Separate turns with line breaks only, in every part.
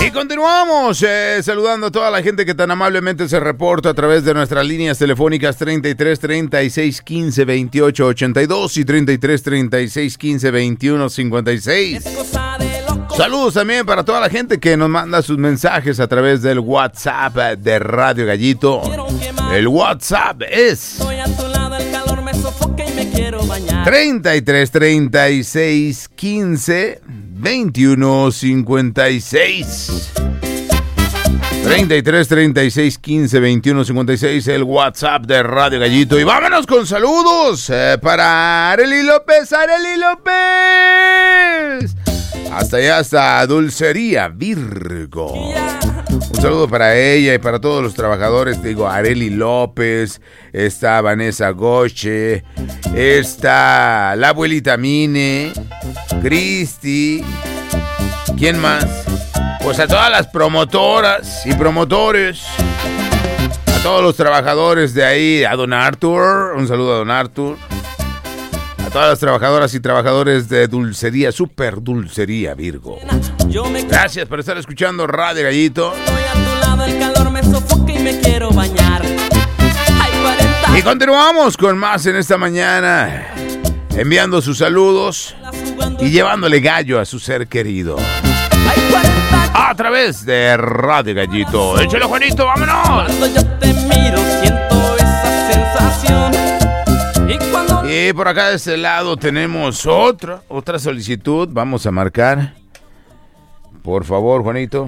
Y continuamos saludando a toda la gente que tan amablemente se reporta a través de nuestras líneas telefónicas 33 36 15 28 82 y 33 36 15 21 56. Saludos también para toda la gente que nos manda sus mensajes a través del WhatsApp de Radio Gallito. El WhatsApp es 33 36 15 21 56. 33 36 15 21 56, el WhatsApp de Radio Gallito. Y vámonos con saludos para Arely López. ¡Arely López! Hasta allá, hasta Dulcería Virgo. Un saludo para ella y para todos los trabajadores. Te digo, Arely López, está Vanessa Goche, está la abuelita Mine, Cristi. ¿Quién más? Pues a todas las promotoras y promotores, a todos los trabajadores de ahí, a don Arthur, un saludo a don Arthur, a todas las trabajadoras y trabajadores de Dulcería, Super Dulcería Virgo. Gracias por estar escuchando Radio Gallito. Y continuamos con más en esta mañana, enviando sus saludos y llevándole gallo a su ser querido. A través de Radio Gallito. Échale, Juanito, vámonos.
Cuando yo te miro siento esa sensación.
Y por acá de este lado tenemos otra solicitud. Vamos a marcar. Por favor, Juanito.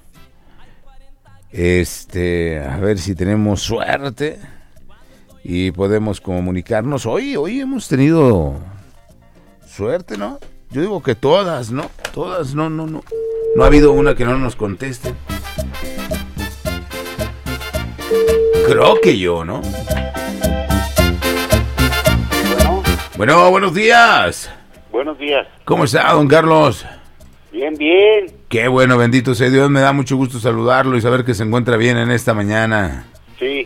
A ver si tenemos suerte y podemos comunicarnos. Hoy hemos tenido suerte, ¿no? Yo digo que todas, ¿no? Todas, no. No ha habido una que no nos conteste. Creo que yo, ¿no? Bueno, buenos días.
Buenos días.
¿Cómo está, don Carlos?
Bien, bien.
Qué bueno, bendito sea Dios. Me da mucho gusto saludarlo y saber que se encuentra bien en esta mañana.
Sí.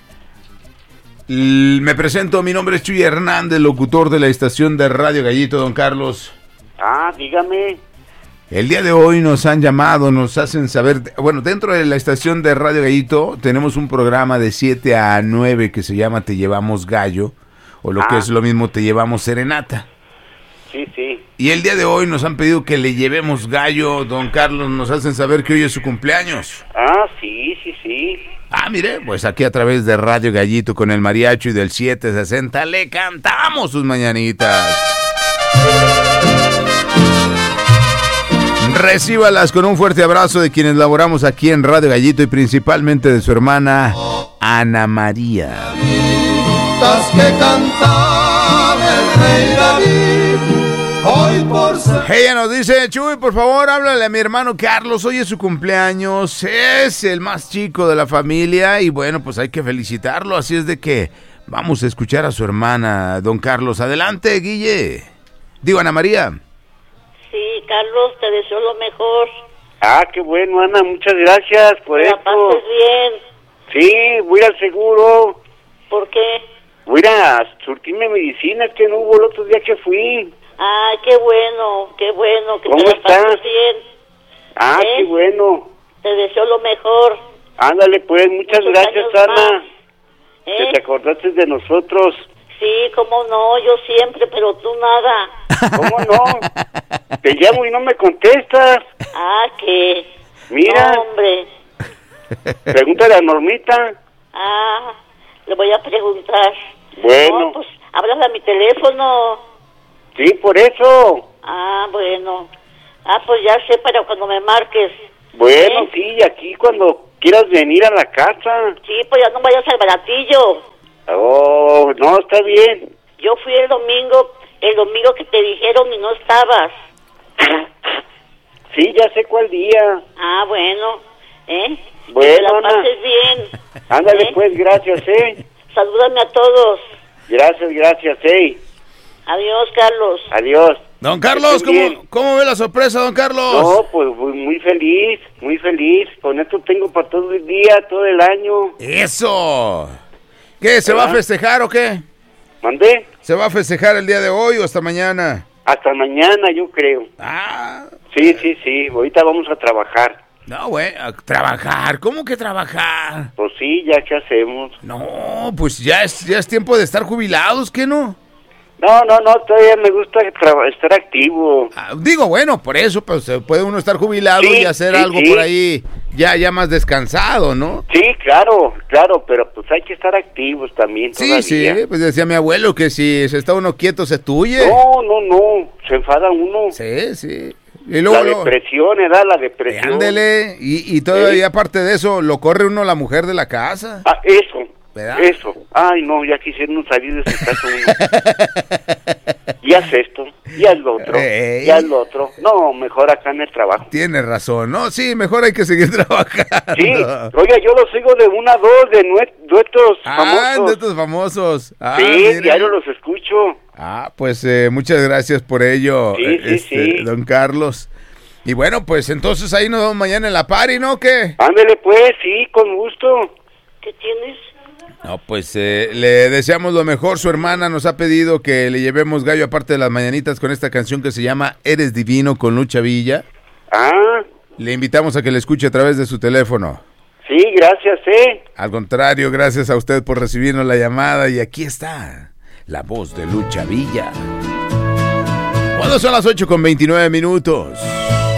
Me presento, mi nombre es Chuy Hernández, locutor de la estación de Radio Gallito, don Carlos.
Ah, dígame.
El día de hoy nos han llamado, nos hacen saber, bueno, dentro de la estación de Radio Gallito tenemos un programa de 7 a 9 que se llama Te Llevamos Gallo, o lo que es lo mismo, Te Llevamos Serenata.
Sí, sí.
Y el día de hoy nos han pedido que le llevemos gallo, don Carlos, nos hacen saber que hoy es su cumpleaños.
Ah, sí.
Ah, mire, pues aquí a través de Radio Gallito con el mariachi del 760 le cantamos sus mañanitas. Recíbalas con un fuerte abrazo de quienes laboramos aquí en Radio Gallito y principalmente de su hermana Ana María.
Que cantaba el rey David, hoy por ser...
Ella nos dice, Chuy, por favor, háblale a mi hermano Carlos, hoy es su cumpleaños, es el más chico de la familia y bueno, pues hay que felicitarlo, así es de que vamos a escuchar a su hermana, don Carlos. Adelante, Guille. Digo, Ana María.
Sí, Carlos, te deseo lo mejor.
Ah, qué bueno, Ana, muchas gracias por
que
esto.
la pases bien.
Sí, voy al seguro.
¿Por qué?
Voy a surtirme medicina, que no hubo el otro día que fui.
Ah, qué bueno, que
¿Cómo
te la pases
estás?
bien.
Ah, qué bueno.
Te deseo lo mejor.
Ándale, pues, muchas
Muchos
gracias,
años
Ana.
más.
Que te acordaste de nosotros.
Sí, cómo no, yo siempre, pero tú nada.
¿Cómo no? Te llamo y no me contestas.
Ah, que...
Mira.
No, hombre.
Pregúntale a Normita.
Ah, le voy a preguntar.
Bueno.
No, pues, háblale a mi teléfono.
Sí, por eso.
Ah, bueno. Ah, pues ya sé para cuando me marques.
Bueno, sí, aquí cuando quieras venir a la casa.
Sí, pues ya no vayas al baratillo.
Oh, no, está bien.
Yo fui el domingo que te dijeron y no estabas.
Sí, ya sé cuál día.
Ah, bueno,
Bueno,
que te la
Ana.
pases bien.
Ándale, pues, gracias,
Salúdame a todos.
Gracias,
Adiós, Carlos.
Adiós.
Don Carlos, ¿cómo ve la sorpresa, don Carlos?
No, pues muy feliz. Con esto tengo para todo el día, todo el año.
¡Eso! ¿Qué, se va a festejar o qué?
¿Mandé?
¿Se va a festejar el día de hoy o hasta mañana?
Hasta mañana, yo creo.
Ah.
Sí. Ahorita vamos a trabajar.
No, güey, trabajar, ¿cómo que trabajar?
Pues sí, ya qué hacemos.
No, pues ya es tiempo de estar jubilados, ¿qué no?
No, todavía me gusta estar activo.
Digo, bueno, por eso pues puede uno estar jubilado
Sí,
y hacer
sí,
algo
sí.
por ahí ya más descansado, ¿no?
Sí, claro, pero pues hay que estar activos también todavía.
Sí, pues decía mi abuelo que si se está uno quieto se tuye.
No, se enfada uno.
Sí. Y luego,
La depresión, ¿verdad? La depresión.
ándele, y todavía aparte de eso, lo corre uno la mujer de la casa.
Eso. Eso. Ay, no, ya quisieron salir de su casa uno. Y haz esto, y haz lo otro, y haz lo otro. No, mejor acá en el trabajo.
Tiene razón, ¿no? Sí, mejor hay que seguir trabajando.
Sí, oiga, yo los sigo de 1 a 2 de duetos famosos.
de estos famosos.
Sí,
mire.
diario los escucho.
Pues muchas gracias por ello,
Sí.
don Carlos. Y bueno, pues entonces ahí nos vemos mañana en la party, ¿no? ¿Qué?
Ándele pues, sí, con gusto.
¿Qué tienes?
No, pues le deseamos lo mejor. Su hermana nos ha pedido que le llevemos gallo aparte de las mañanitas con esta canción que se llama Eres Divino con Lucha Villa. Le invitamos a que le escuche a través de su teléfono.
Sí, gracias,
Al contrario, gracias a usted por recibirnos la llamada y aquí está la voz de Lucha Villa. ¿Cuándo son las 8:29?